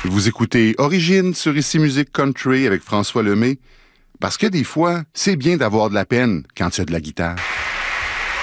Vous écoutez Origine sur Ici Musique Country avec François Lemay, parce que des fois, c'est bien d'avoir de la peine quand il y a de la guitare.